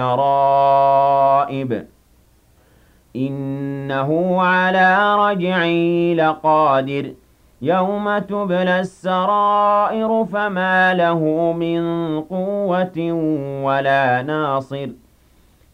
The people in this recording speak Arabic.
السرائب إنه على رجعه لقادر يوم تبلى السرائر فما له من قوة ولا ناصر